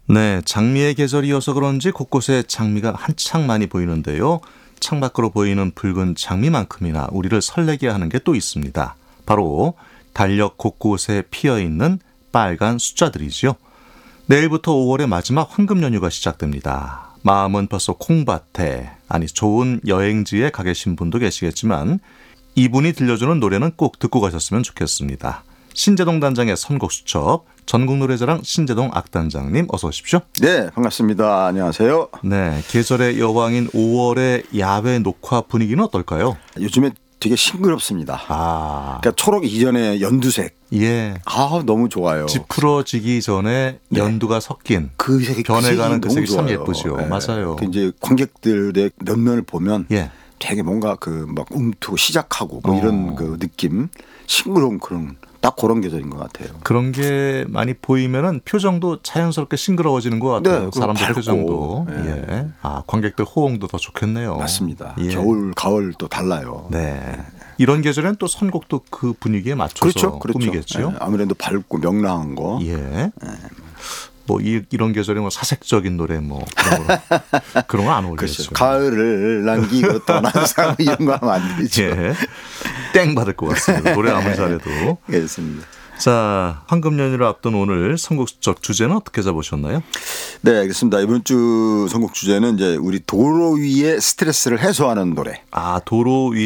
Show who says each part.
Speaker 1: 네, 장미의 계절이어서 그런지 곳곳에 장미가 한창 많이 보이는데요. 창밖으로 보이는 붉은 장미만큼이나 우리를 설레게 하는 게 또 있습니다. 바로 달력 곳곳에 피어있는 빨간 숫자들이죠. 내일부터 5월의 마지막 황금 연휴가 시작됩니다. 마음은 벌써 콩밭에, 아니 좋은 여행지에 가 계신 분도 계시겠지만 이분이 들려주는 노래는 꼭 듣고 가셨으면 좋겠습니다. 신재동 단장의 선곡수첩, 전국노래자랑 신재동 악단장님 어서 오십시오.
Speaker 2: 네, 반갑습니다. 안녕하세요.
Speaker 1: 네, 계절의 여왕인 5월의 야외 녹화 분위기는 어떨까요?
Speaker 2: 요즘에 되게 싱그럽습니다. 그러니까 초록 이전에 연두색.
Speaker 1: 예.
Speaker 2: 너무 좋아요.
Speaker 1: 집 풀어지기 전에 연두가 섞인
Speaker 2: 그 색이
Speaker 1: 변해가는 그 색이 참
Speaker 2: 좋아요.
Speaker 1: 예쁘죠.
Speaker 2: 네.
Speaker 1: 맞아요.
Speaker 2: 이제 관객들의 면면을 보면
Speaker 1: 예.
Speaker 2: 되게 뭔가 막 움트고 시작하고 뭐 이런 그 느낌, 싱그러운 딱 그런 계절인 것 같아요.
Speaker 1: 그런 게 많이 보이면은 표정도 자연스럽게 싱그러워지는 것 같아요.
Speaker 2: 네,
Speaker 1: 사람들
Speaker 2: 밝고.
Speaker 1: 표정도.
Speaker 2: 네.
Speaker 1: 예. 관객들 호응도 더 좋겠네요.
Speaker 2: 맞습니다.
Speaker 1: 예.
Speaker 2: 겨울, 가을 또 달라요.
Speaker 1: 네. 이런 계절엔 또 선곡도 그 분위기에 맞춰서
Speaker 2: 그렇죠.
Speaker 1: 꾸미겠죠.
Speaker 2: 네, 아무래도 밝고 명랑한 거.
Speaker 1: 예. 뭐 이런 계절에 뭐 사색적인 노래 뭐 그런 거 안 어울리죠.
Speaker 2: 그렇죠. 가을을 남기고 떠난 사람 이런 거 하면 안 되죠.
Speaker 1: 예. 땡 받을 것 같습니다. 노래 아무리 잘해도.
Speaker 2: 그렇습니다.
Speaker 1: 자, 황금 연휴를 앞둔 오늘 선곡수첩 주제는 어떻게 잡으셨나요?
Speaker 2: 네, 알겠습니다. 이번 주 선곡 주제는 이제 우리 도로 위의 스트레스를 해소하는 노래.
Speaker 1: 도로 위